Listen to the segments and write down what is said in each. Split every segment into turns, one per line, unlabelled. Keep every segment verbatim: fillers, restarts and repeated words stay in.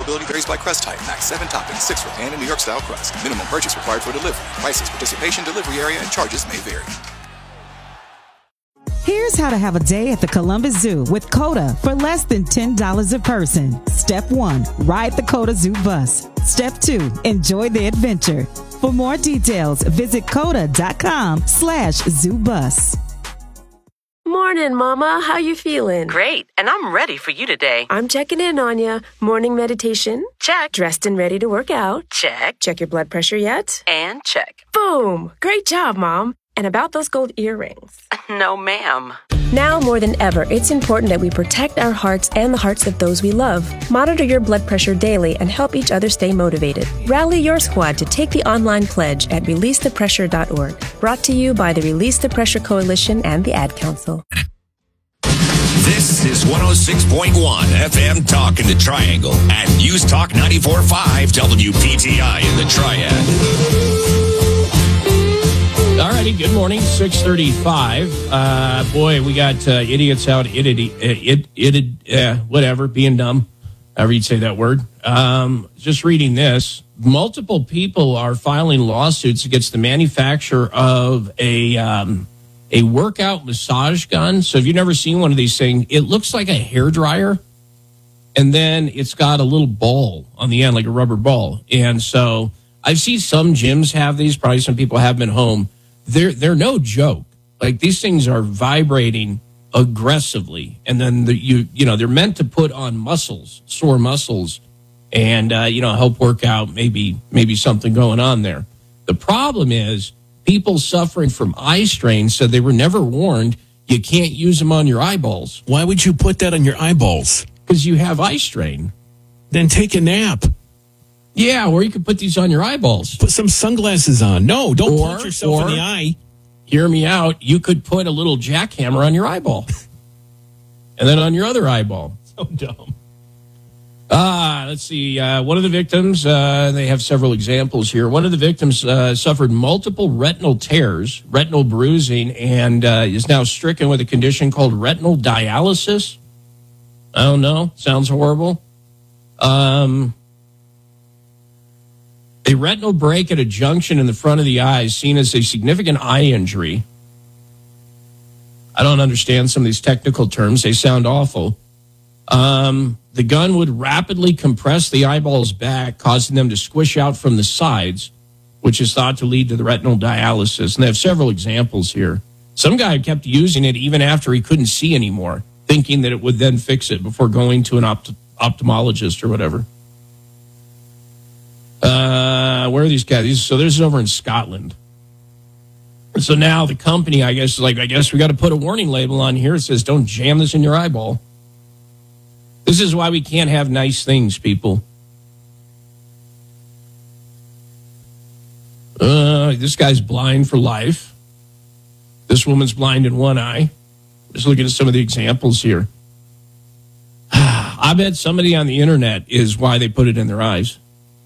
Availability varies by crust type. Max seven toppings, six for pan and New York style crust. Minimum purchase required for delivery. Prices, participation, delivery area, and charges may vary.
Here's how to have a day at the Columbus Zoo with COTA for less than ten dollars a person. Step one, ride the COTA Zoo bus. Step two, enjoy the adventure. For more details, visit COTA.com slash zoo bus.
Morning, Mama. How you feeling?
Great, and I'm ready for you today.
I'm checking in on you. Morning meditation?
Check.
Dressed and ready to work out?
Check.
Check your blood pressure yet?
And check.
Boom! Great job, Mom. And about those gold earrings?
No, ma'am.
Now more than ever, it's important that we protect our hearts and the hearts of those we love. Monitor your blood pressure daily and help each other stay motivated. Rally your squad to take the online pledge at release the pressure dot org. Brought to you by the Release the Pressure Coalition and the Ad Council.
This is one oh six point one F M Talk in the Triangle and News Talk ninety-four point five W P T I in the Triad.
All righty, good morning, six thirty-five. Uh, boy, we got uh, idiots out, idioty, it, it, uh, whatever, being dumb, however you'd say that word. Um, just reading this, multiple people are filing lawsuits against the manufacturer of a um, a workout massage gun. So if you've never seen one of these things, it looks like a hairdryer, and then it's got a little ball on the end, like a rubber ball. And so I've seen some gyms have these, probably some people have them at home. They're, they're no joke. Like, these things are vibrating aggressively. And then, the, you you know, they're meant to put on muscles, sore muscles, and, uh, you know, help work out maybe maybe something going on there. The problem is people suffering from eye strain said they were never warned you can't use them on your eyeballs.
Why would you put that on your eyeballs?
Because you have eye strain.
Then take a nap.
Yeah, or you could put these on your eyeballs.
Put some sunglasses on. No, don't
or,
punch yourself
or,
in the eye.
Hear me out. You could put a little jackhammer on your eyeball. And then on your other eyeball.
So dumb.
Ah, let's see. Uh, one of the victims, uh, they have several examples here. One of the victims uh, suffered multiple retinal tears, retinal bruising, and uh, is now stricken with a condition called retinal dialysis. I don't know. Sounds horrible. Um... A retinal break at a junction in the front of the eye is seen as a significant eye injury. I don't understand some of these technical terms. They sound awful. Um, the gun would rapidly compress the eyeballs back, causing them to squish out from the sides, which is thought to lead to the retinal dialysis. And they have several examples here. Some guy kept using it even after he couldn't see anymore, thinking that it would then fix it before going to an opt- ophthalmologist or whatever. Uh, where are these guys? These, so this is over in Scotland. So now the company, I guess, is like, I guess we got to put a warning label on here. It says, don't jam this in your eyeball. This is why we can't have nice things, people. Uh, this guy's blind for life. This woman's blind in one eye. Just looking at some of the examples here. I bet somebody on the internet is why they put it in their eyes.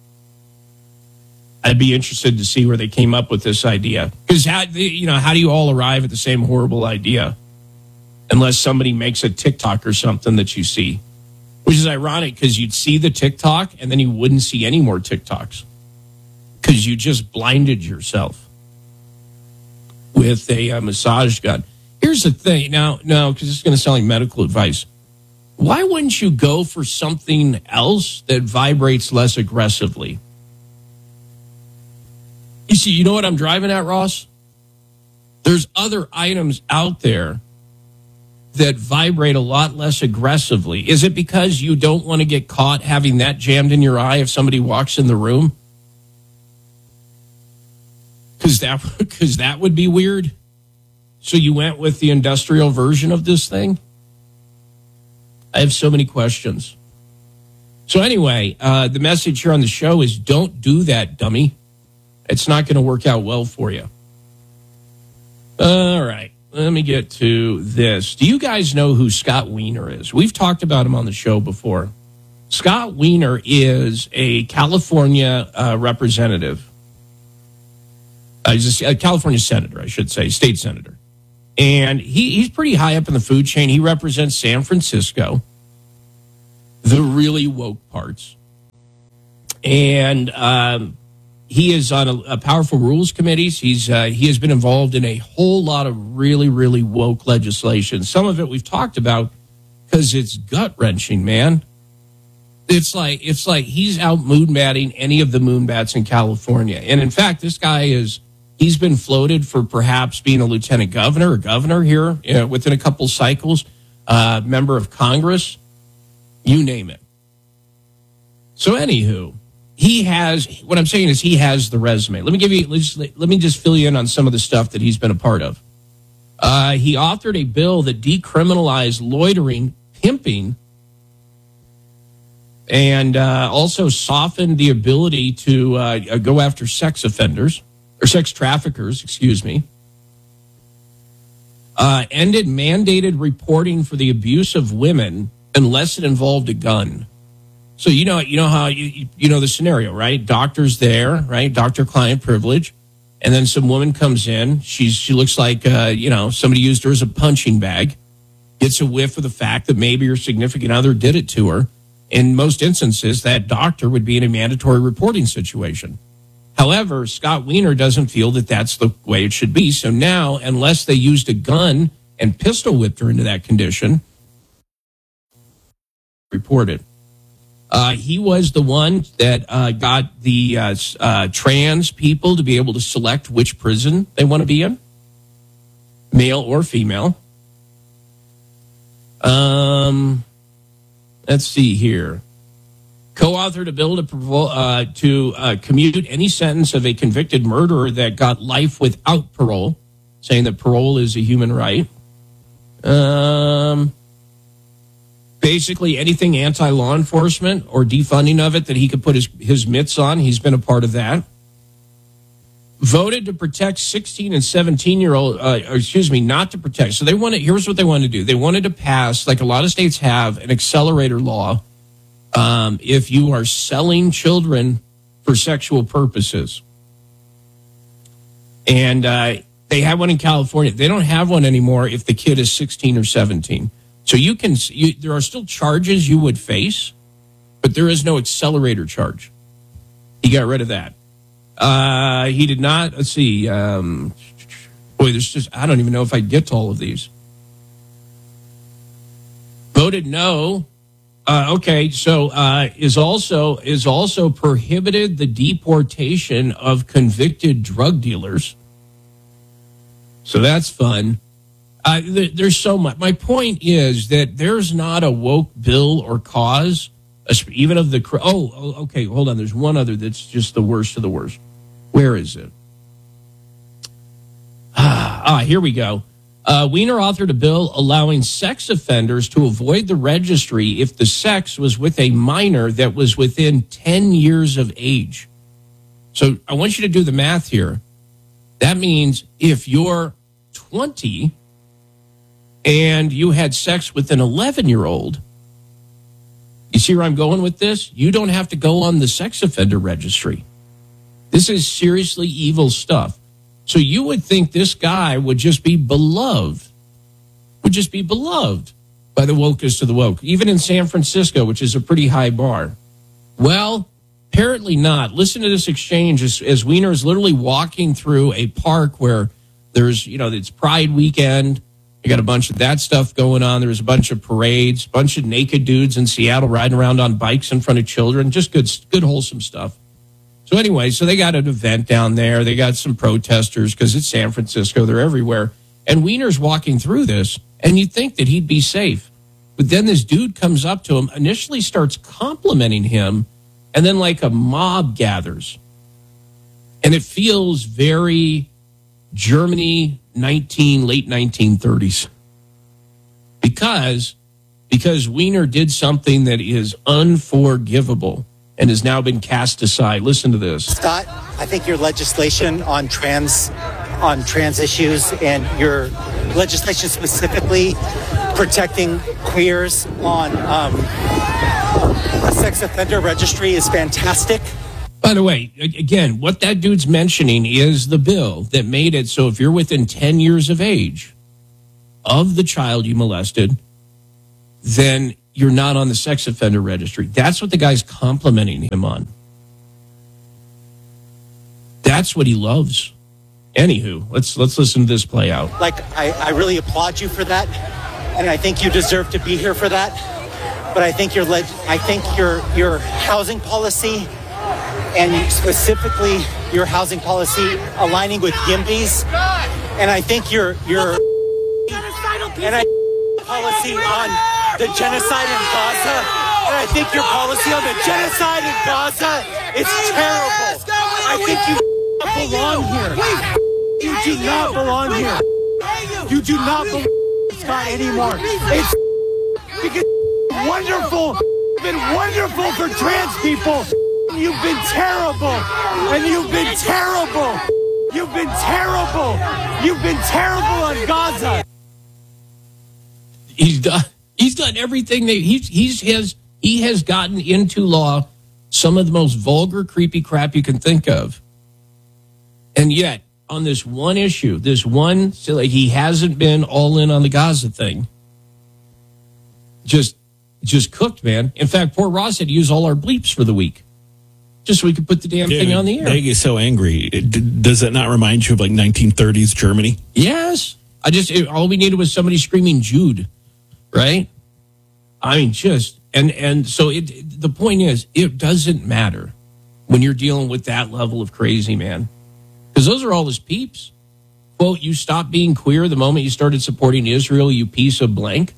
I'd be interested to see where they came up with this idea. Because, how, you know, how do you all arrive at the same horrible idea? Unless somebody makes a TikTok or something that you see. Which is ironic, because you'd see the TikTok, and then you wouldn't see any more TikToks. Because you just blinded yourself with a uh, massage gun. Here's the thing. Now, no, because it's going to sound like medical advice. Why wouldn't you go for something else that vibrates less aggressively? You see, you know what I'm driving at, Ross? There's other items out there that vibrate a lot less aggressively. Is it because you don't want to get caught having that jammed in your eye if somebody walks in the room? Because that, because that would be weird. So you went with the industrial version of this thing? I have so many questions. So anyway, uh, the message here on the show is don't do that, dummy. It's not going to work out well for you. All right. Let me get to this. Do you guys know who Scott Wiener is? We've talked about him on the show before. Scott Wiener is a California uh, representative. Uh, he's a, a California senator, I should say, state senator. And he, he's pretty high up in the food chain. He represents San Francisco, the really woke parts. And um, he is on a, a powerful rules committees. He's uh, he has been involved in a whole lot of really, really woke legislation. Some of it we've talked about because it's gut wrenching, man. It's like it's like he's out moonbatting any of the moonbats in California. And in fact, this guy is he's been floated for perhaps being a lieutenant governor or governor here you know, within a couple cycles, uh, member of Congress, you name it. So anywho, he has what I'm saying is he has the resume. Let me give you let's, let me just fill you in on some of the stuff that he's been a part of. Uh, he authored a bill that decriminalized loitering, pimping, and uh, also softened the ability to uh, go after sex offenders or sex traffickers, excuse me. Uh, ended mandated reporting for the abuse of women unless it involved a gun. So you know, you know how you you know the scenario, right? Doctor's there, right? Doctor-client privilege, and then some woman comes in. She's she looks like uh, you know somebody used her as a punching bag. Gets a whiff of the fact that maybe her significant other did it to her. In most instances, that doctor would be in a mandatory reporting situation. However, Scott Wiener doesn't feel that that's the way it should be. So now, unless they used a gun and pistol whipped her into that condition, reported. Uh, he was the one that uh, got the uh, uh, trans people to be able to select which prison they want to be in, male or female. Um... Let's see here. Co-authored a bill to, provo- uh, to uh, commute any sentence of a convicted murderer that got life without parole, saying that parole is a human right. Um, basically, anything anti-law enforcement or defunding of it that he could put his, his mitts on, he's been a part of that. Voted to protect sixteen and seventeen-year-old, uh, or excuse me, not to protect. So they wanted, here's what they wanted to do. They wanted to pass, like a lot of states have, an accelerator law um, if you are selling children for sexual purposes. And uh, they have one in California. They don't have one anymore if the kid is sixteen or seventeen. So you can, you, there are still charges you would face, but there is no accelerator charge. He got rid of that. Uh, he did not, let's see, um, boy, there's just, I don't even know if I get to all of these. Voted no. Uh, okay, so uh, is also is also prohibited the deportation of convicted drug dealers. So that's fun. Uh, th- there's so much. My point is that there's not a woke bill or cause, even of the... Oh, okay, hold on. There's one other that's just the worst of the worst. Where is it? Ah, ah here we go. Uh, Wiener authored a bill allowing sex offenders to avoid the registry if the sex was with a minor that was within ten years of age. So I want you to do the math here. That means if you're twenty and you had sex with an eleven-year-old, you see where I'm going with this? You don't have to go on the sex offender registry. This is seriously evil stuff. So you would think this guy would just be beloved, would just be beloved by the wokest of the woke, even in San Francisco, which is a pretty high bar. Well, apparently not. Listen to this exchange as, as Wiener is literally walking through a park where there's, you know, it's Pride weekend. You got a bunch of that stuff going on. There's a bunch of parades, a bunch of naked dudes in Seattle riding around on bikes in front of children. Just good, good wholesome stuff. So anyway, so they got an event down there. They got some protesters because it's San Francisco. They're everywhere. And Wiener's walking through this, and you'd think that he'd be safe. But then this dude comes up to him, initially starts complimenting him, and then like a mob gathers. And it feels very Germany, nineteen late nineteen thirties. Because, because Wiener did something that is unforgivable and has now been cast aside. Listen to this.
Scott, I think your legislation on trans on trans issues and your legislation specifically protecting queers on um, a sex offender registry is fantastic.
By the way, again, what that dude's mentioning is the bill that made it so if you're within ten years of age of the child you molested, then you're not on the sex offender registry. That's what the guy's complimenting him on. That's what he loves. Anywho, let's let's listen to this play out.
Like, I, I really applaud you for that, and I think you deserve to be here for that. But I think your leg- I think your your housing policy, and specifically your housing policy aligning with YIMBYs, and I think your your and I policy on the genocide in Gaza, and I think your policy on the genocide in Gaza is terrible. I think you belong here. You do not belong here. You do not belong in Scott anymore. It's because wonderful. It's been wonderful for trans people. You've been terrible. And you've been terrible. You've been terrible. You've been terrible on Gaza.
He's done. He's done everything. That he's he's has he has gotten into law some of the most vulgar, creepy crap you can think of, and yet on this one issue, this one, so like he hasn't been all in on the Gaza thing. Just, just cooked, man. In fact, poor Ross had to use all our bleeps for the week, just so we could put the damn
Dude,
thing on the air.
They get so angry. It, does that not remind you of like nineteen thirties Germany?
Yes. I just it, all we needed was somebody screaming Jude, right? I mean, just and and so it. The point is, it doesn't matter when you're dealing with that level of crazy, man, because those are all his peeps. Quote: "You stopped being queer the moment you started supporting Israel, you piece of blank."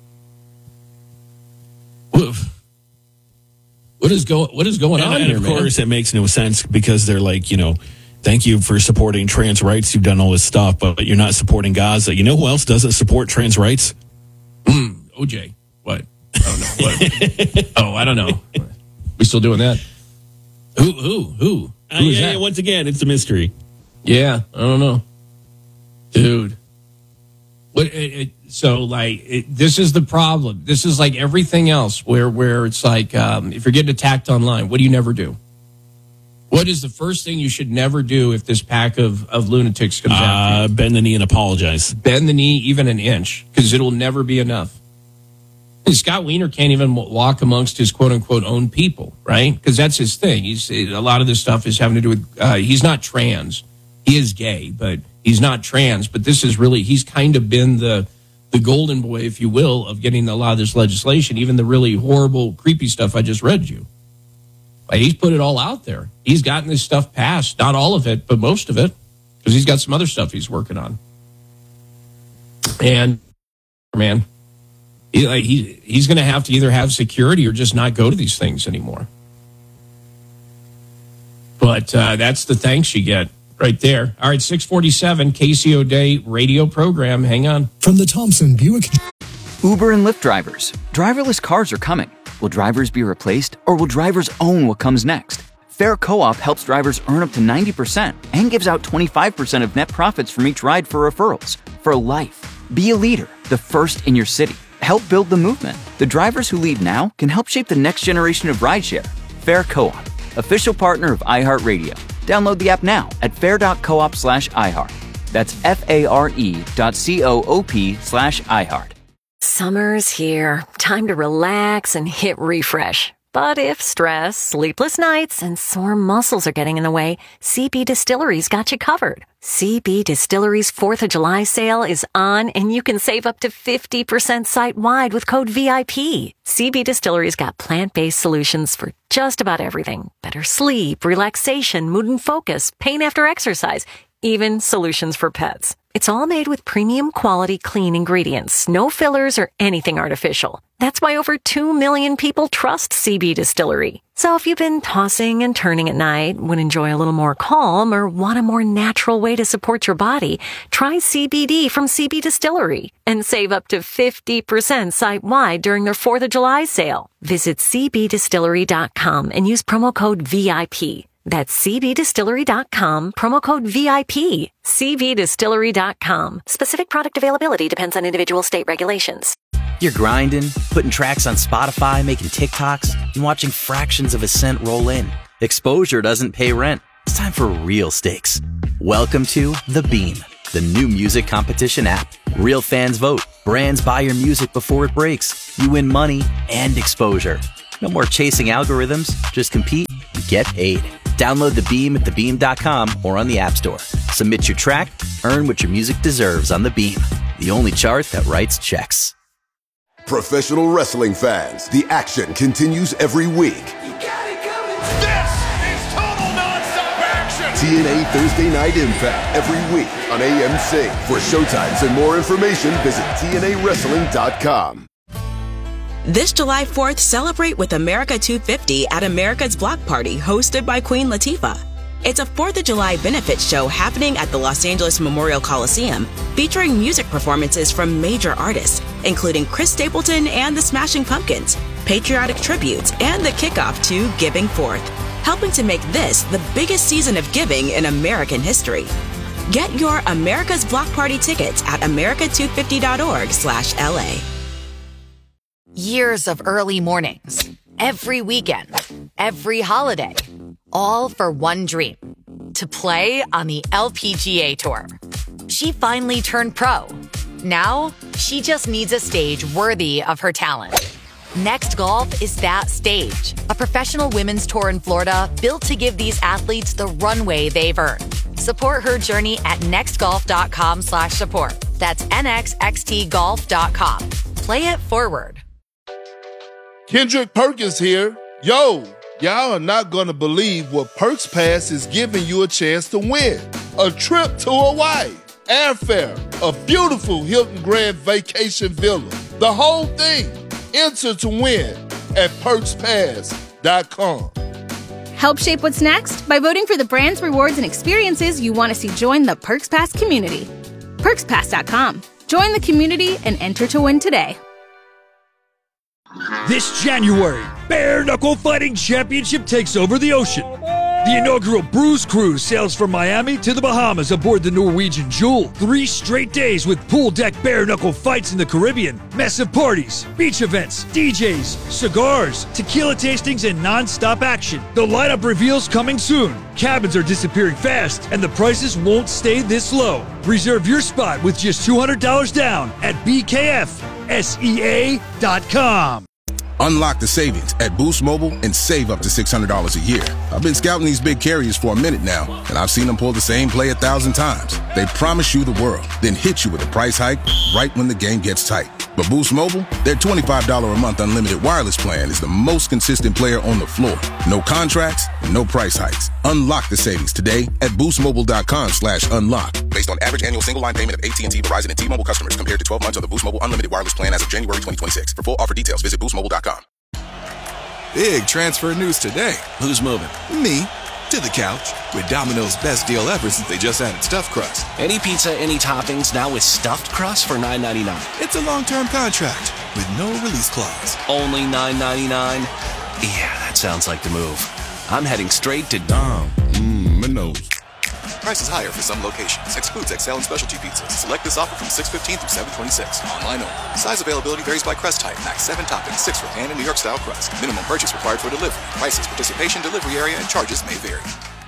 Oof. What is going What is going
and,
on
and
here,
of
man?
course, it makes no sense because they're like, you know, thank you for supporting trans rights. You've done all this stuff, but you're not supporting Gaza. You know who else doesn't support trans rights?
Mm, O J. What? I don't know. What? Oh, I don't know. We still doing that? Who? Who? Who?
Uh,
Who is
yeah,
that?
yeah, once again, it's a mystery.
Yeah, I don't know, dude. What? It, it, so, like, it, this is the problem. This is like everything else, where where it's like, um, if you're getting attacked online, what do you never do? What is the first thing you should never do if this pack of, of lunatics comes
Uh,
after you?
bend the knee and apologize.
Bend the knee even an inch, because it'll never be enough. And Scott Wiener can't even walk amongst his quote-unquote own people, right? Because that's his thing. He's a lot of this stuff is having to do with, uh, he's not trans. He is gay, but he's not trans. But this is really, he's kind of been the the golden boy, if you will, of getting a lot of this legislation, even the really horrible, creepy stuff I just read you. Like, he's put it all out there. He's gotten this stuff passed. Not all of it, but most of it, because he's got some other stuff he's working on. And, man, he, like, he he's going to have to either have security or just not go to these things anymore. But uh, that's the thanks you get right there. All right, six forty-seven, K C O Day radio program. Hang on.
From the Thompson Buick.
Uber and Lyft drivers. Driverless cars are coming. Will drivers be replaced, or will drivers own what comes next? Fair Co-op helps drivers earn up to ninety percent and gives out twenty-five percent of net profits from each ride for referrals. For life. Be a leader, the first in your city. Help build the movement. The drivers who lead now can help shape the next generation of rideshare. Fair Co-op, official partner of iHeartRadio. Download the app now at fair.coop slash iHeart. That's F-A-R-E dot C-O-O-P slash iHeart.
Summer's here. Time to relax and hit refresh. But if stress, sleepless nights, and sore muscles are getting in the way, C B Distillery's got you covered. C B Distillery's fourth of July sale is on, and you can save up to fifty percent site-wide with code V I P. C B Distillery's got plant-based solutions for just about everything. Better sleep, relaxation, mood and focus, pain after exercise, even solutions for pets. It's all made with premium quality clean ingredients, no fillers or anything artificial. That's why over two million people trust C B Distillery. So if you've been tossing and turning at night, would enjoy a little more calm, or want a more natural way to support your body, try C B D from C B Distillery and save up to fifty percent site-wide during their fourth of July sale. Visit C B distillery dot com and use promo code V I P. That's C B distillery dot com, promo code V I P. C B distillery dot com. Specific product availability depends on individual state regulations.
You're grinding, putting tracks on Spotify, making TikToks, and watching fractions of a cent roll in. Exposure doesn't pay rent. It's time for real stakes. Welcome to The Beam, the new music competition app. Real fans vote. Brands buy your music before it breaks. You win money and exposure. No more chasing algorithms. Just compete and get paid. Download The Beam at the beam dot com or on the App Store. Submit your track, earn what your music deserves on The Beam, the only chart that writes checks.
Professional wrestling fans, the action continues every week.
This is total nonstop action!
T N A Thursday Night Impact every week on A M C. For showtimes and more information, visit T N A wrestling dot com.
This July fourth, celebrate with America two fifty at America's Block Party, hosted by Queen Latifah. It's a fourth of July benefit show happening at the Los Angeles Memorial Coliseum, featuring music performances from major artists, including Chris Stapleton and the Smashing Pumpkins, patriotic tributes, and the kickoff to Giving Forth, helping to make this the biggest season of giving in American history. Get your America's Block Party tickets at america two fifty dot org slash L A.
Years of early mornings, every weekend, every holiday, all for one dream, to play on the L P G A Tour. She finally turned pro. Now, she just needs a stage worthy of her talent. Next Golf is that stage, a professional women's tour in Florida built to give these athletes the runway they've earned. Support her journey at nextgolf.com slash support. That's N X X T golf dot com. Play it forward.
Kendrick Perkins here. Yo, y'all are not going to believe what Perks Pass is giving you a chance to win. A trip to Hawaii, airfare, a beautiful Hilton Grand Vacation Villa, the whole thing. Enter to win at perks pass dot com.
Help shape what's next by voting for the brands, rewards, and experiences you want to see join the Perks Pass community. perks pass dot com. Join the community and enter to win today.
This January, Bare Knuckle Fighting Championship takes over the ocean. The inaugural Bruise Cruise sails from Miami to the Bahamas aboard the Norwegian Jewel. Three straight days with pool deck bare knuckle fights in the Caribbean, massive parties, beach events, D Js, cigars, tequila tastings, and non-stop action. The lineup reveals coming soon. Cabins are disappearing fast, and the prices won't stay this low. Reserve your spot with just two hundred dollars down at B K F S E A dot com.
Unlock the savings at Boost Mobile and save up to six hundred dollars a year. I've been scouting these big carriers for a minute now, and I've seen them pull the same play a thousand times. They promise you the world, then hit you with a price hike right when the game gets tight. But Boost Mobile, their twenty-five dollars a month unlimited wireless plan is the most consistent player on the floor. No contracts, no price hikes. Unlock the savings today at boostmobile.com slash unlock.
Based on average annual single line payment of A T and T, Verizon, and T-Mobile customers compared to twelve months on the Boost Mobile unlimited wireless plan as of January twenty twenty-six. For full offer details, visit boost mobile dot com.
Big transfer news today.
Who's moving?
Me. To the couch. With Domino's best deal ever since they just added stuffed crust.
Any pizza, any toppings, now with stuffed crust for nine ninety-nine.
It's a long-term contract with no release clause.
Only nine ninety-nine? Yeah, that sounds like the move. I'm heading straight to Dom.
Mmm, Minos.
Prices higher for some locations. Excludes X L and specialty pizzas. Select this offer from six fifteen through seven twenty-six. Online only. Size availability varies by crust type. Max seven toppings, six for pan and New York style crust. Minimum purchase required for delivery. Prices, participation, delivery area, and charges may vary.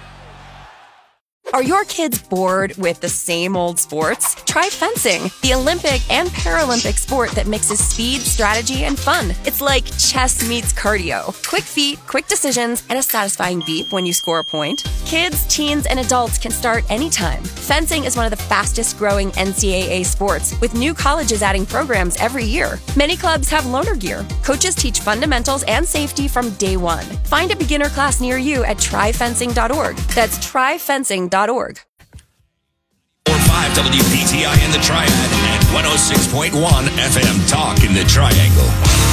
Are your kids bored with the same old sports? Try fencing, the Olympic and Paralympic sport that mixes speed, strategy, and fun. It's like chess meets cardio. Quick feet, quick decisions, and a satisfying beep when you score a point. Kids, teens, and adults can start anytime. Fencing is one of the fastest growing N C double A sports, with new colleges adding programs every year. Many clubs have loaner gear. Coaches teach fundamentals and safety from day one. Find a beginner class near you at try fencing dot org. That's try fencing dot org.
four five W P T I in the Triad and one oh six point one F M Talk in the Triangle.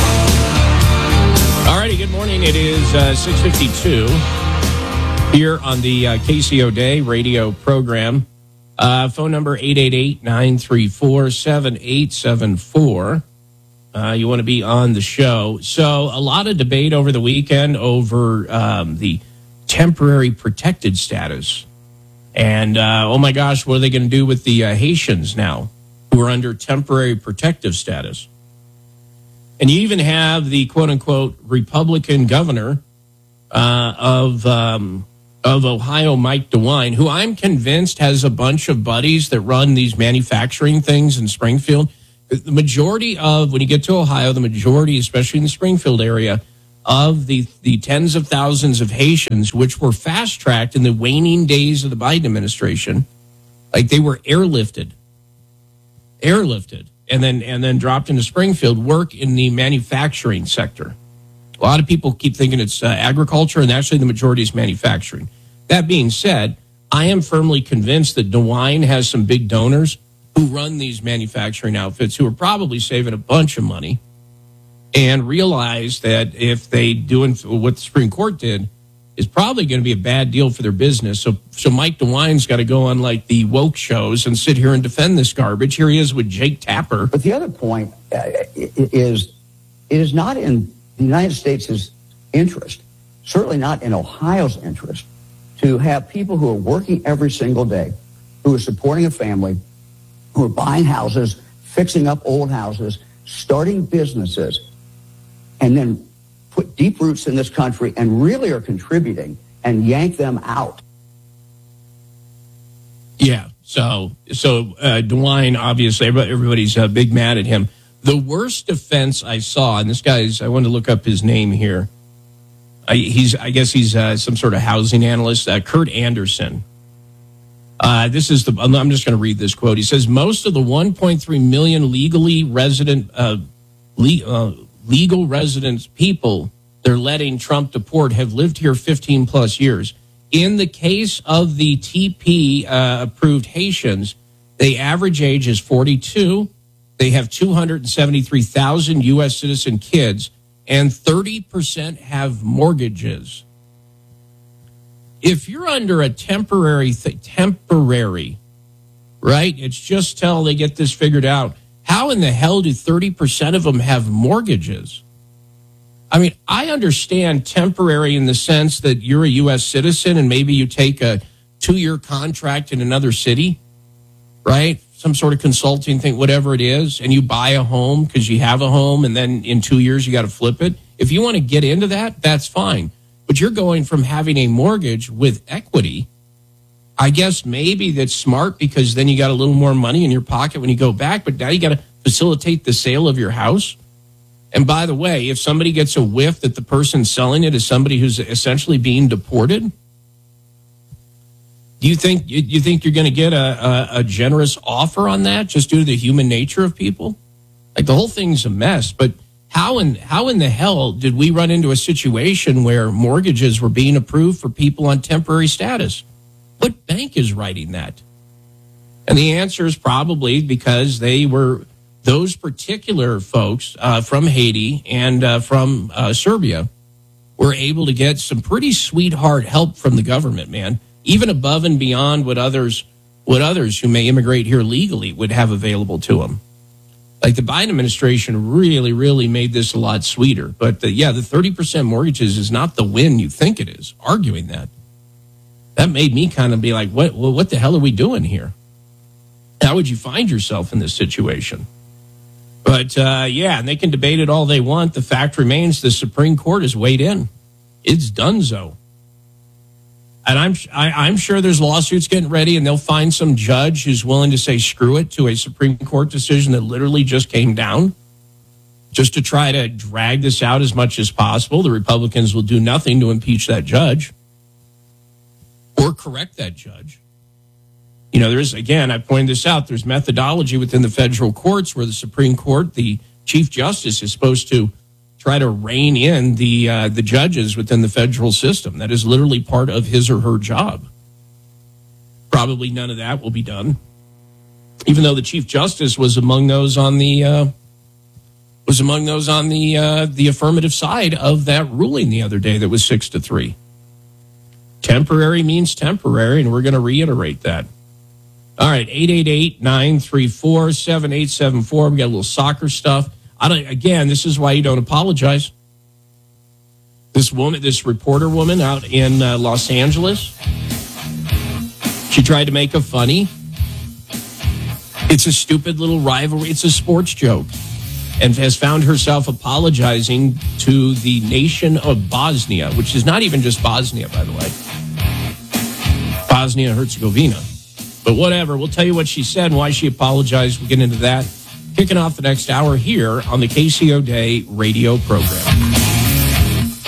All righty, good morning. It is uh, six fifty-two here on the uh, K C O Day radio program. Uh, phone number eight eight eight, nine three four, seven eight seven four. Uh, you want to be on the show. So a lot of debate over the weekend over um, the temporary protected status. And, uh, oh my gosh, what are they going to do with the uh, Haitians now who are under temporary protective status? And you even have the quote-unquote Republican governor uh, of um, of Ohio, Mike DeWine, who I'm convinced has a bunch of buddies that run these manufacturing things in Springfield. The majority of, when you get to Ohio, the majority, especially in the Springfield area, of the, the tens of thousands of Haitians, which were fast-tracked in the waning days of the Biden administration, like they were airlifted, airlifted, and then and then dropped into Springfield, work in the manufacturing sector. A lot of people keep thinking it's uh, agriculture, and actually the majority is manufacturing. That being said, I am firmly convinced that DeWine has some big donors who run these manufacturing outfits who are probably saving a bunch of money and realize that if they do what the Supreme Court did, is probably going to be a bad deal for their business. So, so Mike DeWine's got to go on like the woke shows and sit here and defend this garbage. Here he is with Jake Tapper.
But the other point uh, is, it is not in the United States' interest, certainly not in Ohio's interest, to have people who are working every single day, who are supporting a family, who are buying houses, fixing up old houses, starting businesses, and then put deep roots in this country and really are contributing and yank them out.
Yeah, so so uh, DeWine, obviously, everybody's uh, big mad at him. The worst defense I saw, and this guy's, I wanted to look up his name here. I, he's, I guess he's uh, some sort of housing analyst, uh, Kurt Anderson. Uh, this is the, I'm just going to read this quote. He says, most of the one point three million legally resident, uh, le- uh, legal residents people they're letting Trump deport have lived here fifteen plus years. In the case of the T P uh, approved Haitians, the average age is forty-two. They have two hundred seventy-three thousand U S citizen kids, and thirty percent have mortgages. If you're under a temporary, th- temporary, right? It's just till they get this figured out. How in the hell do thirty percent of them have mortgages? I mean, I understand temporary in the sense that you're a U S citizen and maybe you take a two-year contract in another city, right? Some sort of consulting thing, whatever it is, and you buy a home because you have a home and then in two years you got to flip it. If you want to get into that, that's fine. But you're going from having a mortgage with equity. I guess maybe that's smart because then you got a little more money in your pocket when you go back, but now you got to facilitate the sale of your house. And by the way, if somebody gets a whiff that the person selling it is somebody who's essentially being deported, do you think you, you think you're going to get a, a, a generous offer on that just due to the human nature of people? Like the whole thing's a mess. But how in how in the hell did we run into a situation where mortgages were being approved for people on temporary status? What bank is writing that? And the answer is probably because they were. Those particular folks uh, from Haiti and uh, from uh, Serbia were able to get some pretty sweetheart help from the government, man, even above and beyond what others what others who may immigrate here legally would have available to them. Like the Biden administration really, really made this a lot sweeter. But the, yeah, the thirty percent mortgages is not the win you think it is, arguing that. That made me kind of be like, what, well, what the hell are we doing here? How would you find yourself in this situation? But, uh, yeah, and they can debate it all they want. The fact remains the Supreme Court has weighed in. It's donezo. And I'm, I, I'm sure there's lawsuits getting ready, and they'll find some judge who's willing to say screw it to a Supreme Court decision that literally just came down just to try to drag this out as much as possible. The Republicans will do nothing to impeach that judge or correct that judge. You know, there's, again, I pointed this out, there's methodology within the federal courts where the Supreme Court, the Chief Justice, is supposed to try to rein in the uh, the judges within the federal system. That is literally part of his or her job. Probably none of that will be done, even though the Chief Justice was among those on the uh, was among those on the uh, the affirmative side of that ruling the other day that was six to three. Temporary means temporary, and we're going to reiterate that. All right, eight eight eight, nine three four, seven eight seven four. We got a little soccer stuff. I don't, again, this is why you don't apologize. This woman, this reporter woman out in uh, Los Angeles, she tried to make a funny. It's a stupid little rivalry. It's a sports joke. And has found herself apologizing to the nation of Bosnia, which is not even just Bosnia, by the way. Bosnia-Herzegovina. But whatever, we'll tell you what she said and why she apologized. We'll get into that. Kicking off the next hour here on the K C O Day radio program.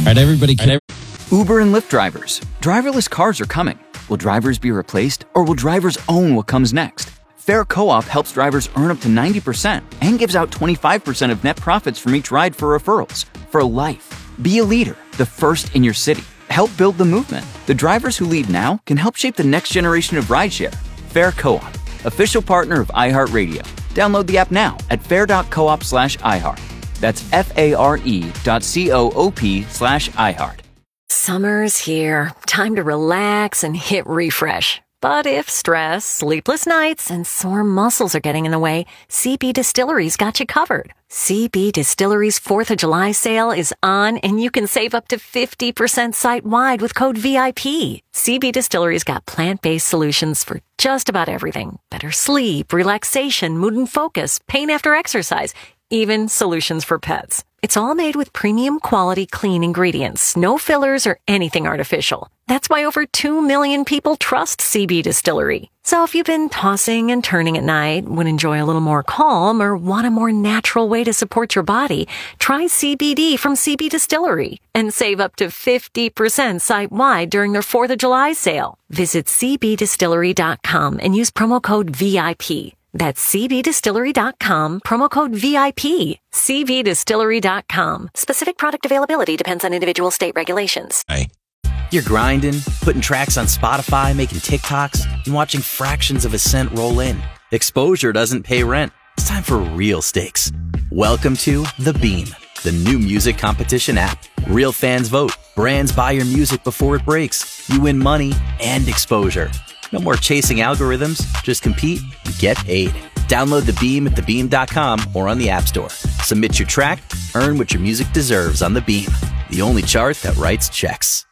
right, everybody. Can
Uber and Lyft drivers. Driverless cars are coming. Will drivers be replaced, or will drivers own what comes next? Fair Co-op helps drivers earn up to ninety percent and gives out twenty-five percent of net profits from each ride for referrals. For life. Be a leader, the first in your city. Help build the movement. The drivers who lead now can help shape the next generation of rideshare. Fair Co-op, official partner of iHeartRadio. Download the app now at fair.coop slash iHeart. That's F-A-R-E dot C-O-O-P slash iHeart.
Summer's here. Time to relax and hit refresh. But if stress, sleepless nights, and sore muscles are getting in the way, C B Distillery's got you covered. C B Distillery's fourth of July sale is on, and you can save up to fifty percent site-wide with code V I P. C B Distillery's got plant-based solutions for just about everything. Better sleep, relaxation, mood and focus, pain after exercise, even solutions for pets. It's all made with premium quality clean ingredients, no fillers or anything artificial. That's why over two million people trust C B Distillery. So if you've been tossing and turning at night, would enjoy a little more calm, or want a more natural way to support your body, try C B D from C B Distillery and save up to fifty percent site-wide during their fourth of July sale. Visit C B distillery dot com and use promo code V I P. That's C B distillery dot com, promo code V I P. C B distillery dot com. Specific product availability depends on individual state regulations.
Hey. You're grinding, putting tracks on Spotify, making TikToks, and watching fractions of a cent roll in. Exposure doesn't pay rent. It's time for real stakes. Welcome to The Beam, the new music competition app. Real fans vote. Brands buy your music before it breaks. You win money and exposure. No more chasing algorithms. Just compete and get paid. Download The Beam at the beam dot com or on the App Store. Submit your track. Earn what your music deserves on The Beam, the only chart that writes checks.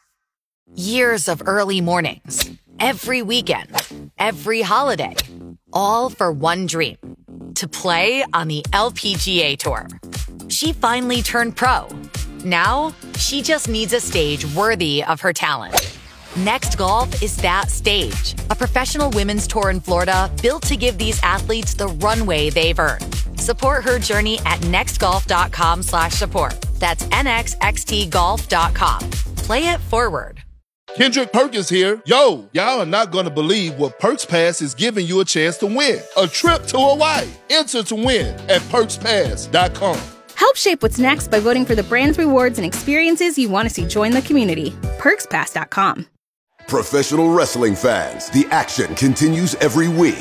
Years of early mornings, every weekend, every holiday, all for one dream, to play on the L P G A Tour. She finally turned pro. Now, she just needs a stage worthy of her talent. Next Golf is that stage, a professional women's tour in Florida built to give these athletes the runway they've earned. Support her journey at next golf dot com slash support. That's N X X T golf dot com. Play it forward.
Kendrick Perkins here. Yo, y'all are not going to believe what Perks Pass is giving you a chance to win. A trip to Hawaii. Enter to win at perks pass dot com.
Help shape what's next by voting for the brands, rewards, and experiences you want to see join the community. perks pass dot com.
Professional wrestling fans, the action continues every week.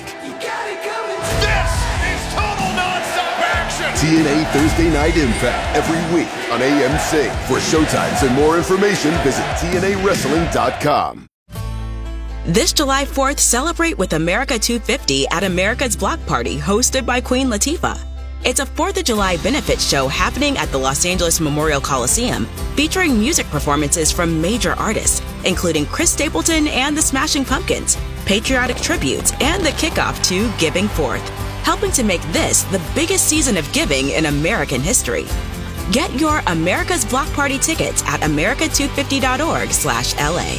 This is total nonstop action.
T N A Thursday Night Impact every week on A M C. For showtimes and more information, visit T N A wrestling dot com.
This July fourth, celebrate with America two fifty at America's Block Party, hosted by Queen Latifah. It's a fourth of July benefit show happening at the Los Angeles Memorial Coliseum, featuring music performances from major artists, including Chris Stapleton and the Smashing Pumpkins, patriotic tributes, and the kickoff to Giving Forth, helping to make this the biggest season of giving in American history. Get your America's Block Party tickets at america two fifty dot org slash L A.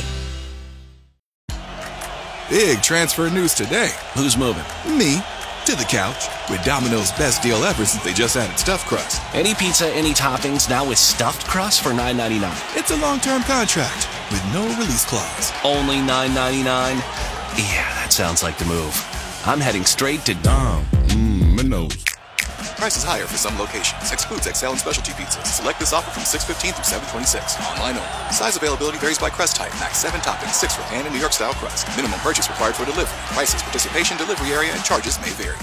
Big transfer news today.
Who's moving?
Me. To the couch. With Domino's best deal ever since they just added stuffed crust.
Any pizza, any toppings, now with stuffed crust for nine ninety-nine.
It's a long-term contract with no release clause.
Only nine ninety-nine? Yeah, that sounds like the move. I'm heading straight to Dom.
Mmm, Minos.
Prices higher for some locations. Excludes X L and specialty pizzas. Select this offer from six fifteen through seven twenty-six. Online only. Size availability varies by crust type. Max seven toppings, six for pan and New York style crust. Minimum purchase required for delivery. Prices, participation, delivery area, and charges may vary.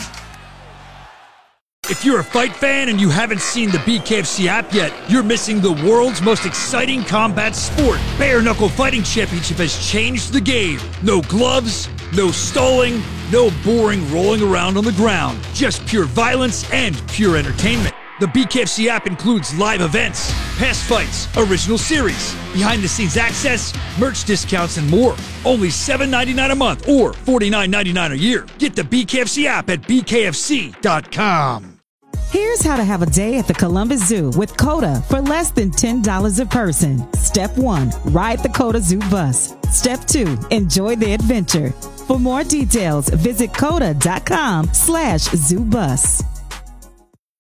If you're a fight fan and you haven't seen the B K F C app yet, you're missing the world's most exciting combat sport. Bare Knuckle Fighting Championship has changed the game. No gloves, no stalling, no boring rolling around on the ground. Just pure violence and pure entertainment. The B K F C app includes live events, past fights, original series, behind-the-scenes access, merch discounts, and more. Only seven ninety-nine a month or forty-nine ninety-nine a year. Get the B K F C app at b k f c dot com.
Here's how to have a day at the Columbus Zoo with COTA for less than ten dollars a person. Step one, ride the COTA Zoo bus. Step two, enjoy the adventure. For more details, visit coda dot com slash zoo bus.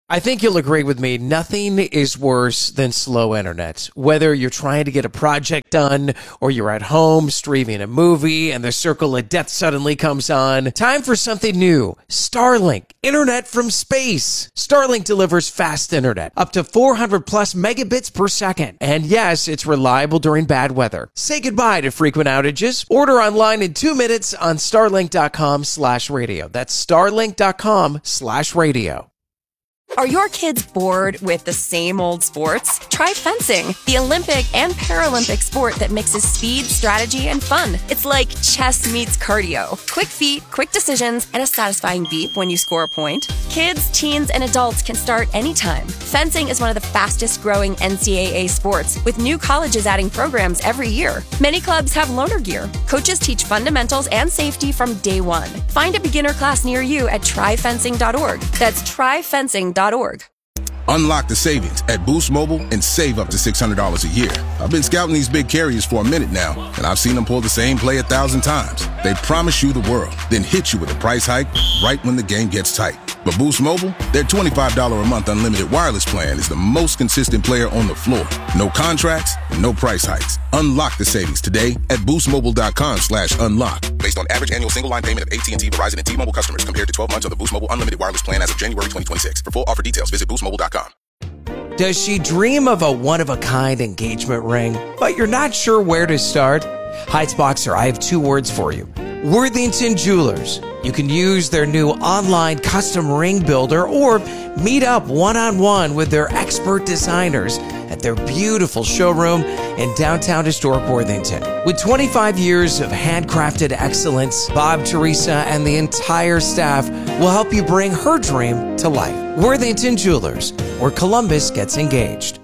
I think you'll agree with me. Nothing is worse than slow internet. Whether you're trying to get a project done or you're at home streaming a movie and the circle of death suddenly comes on. Time for something new. Starlink. Internet from space. Starlink delivers fast internet. Up to four hundred plus megabits per second. And yes, it's reliable during bad weather. Say goodbye to frequent outages. Order online in two minutes on starlink.com slash radio. That's starlink.com slash radio.
Are your kids bored with the same old sports? Try fencing, the Olympic and Paralympic sport that mixes speed, strategy, and fun. It's like chess meets cardio. Quick feet, quick decisions, and a satisfying beep when you score a point. Kids, teens, and adults can start anytime. Fencing is one of the fastest growing N C double A sports, with new colleges adding programs every year. Many clubs have loaner gear. Coaches teach fundamentals and safety from day one. Find a beginner class near you at try fencing dot org. That's try fencing dot org.
Unlock the savings at Boost Mobile and save up to six hundred dollars a year. I've been scouting these big carriers for a minute now, and I've seen them pull the same play a thousand times. They promise you the world, then hit you with a price hike right when the game gets tight. But Boost Mobile, their twenty-five dollars a month unlimited wireless plan is the most consistent player on the floor. No contracts, no price hikes. Unlock the savings today at boostmobile.com slash unlock.
Based on average annual single line payment of A T and T, Verizon, and T-Mobile customers compared to twelve months of the Boost Mobile unlimited wireless plan as of January twenty twenty-six. For full offer details, visit boost mobile dot com.
Does she dream of a one-of-a-kind engagement ring, but you're not sure where to start? Heights-Boxer, I have two words for you. Worthington Jewelers. You can use their new online custom ring builder or meet up one-on-one with their expert designers at their beautiful showroom in downtown historic Worthington. With twenty-five years of handcrafted excellence, Bob, Teresa, and the entire staff will help you bring her dream to life. Worthington Jewelers, where Columbus gets engaged.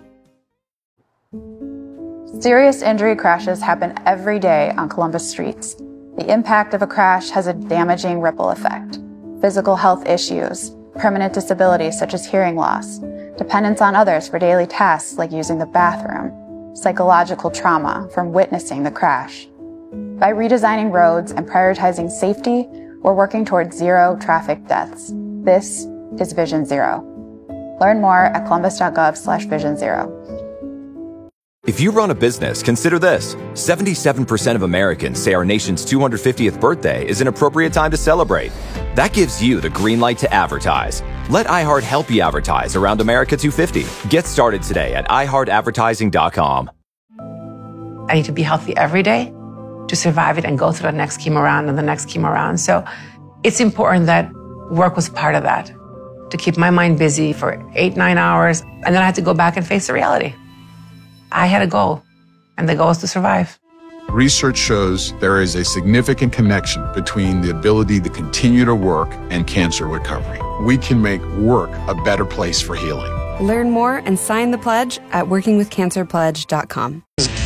Serious injury crashes happen every day on Columbus streets. The impact of a crash has a damaging ripple effect. Physical health issues, permanent disabilities such as hearing loss, dependence on others for daily tasks like using the bathroom, psychological trauma from witnessing the crash. By redesigning roads and prioritizing safety, we're working towards zero traffic deaths. This is Vision Zero. Learn more at columbus.gov slash vision zero.
If you run a business, consider this. seventy-seven percent of Americans say our nation's two hundred fiftieth birthday is an appropriate time to celebrate. That gives you the green light to advertise. Let iHeart help you advertise around America two fifty. Get started today at i heart advertising dot com.
I need to be healthy every day to survive it and go through the next chemo round and the next chemo round. So it's important that work was part of that, to keep my mind busy for eight, nine hours. And then I had to go back and face the reality. I had a goal, and the goal is to survive.
Research shows there is a significant connection between the ability to continue to work and cancer recovery. We can make work a better place for healing.
Learn more and sign the pledge at working with cancer pledge dot com.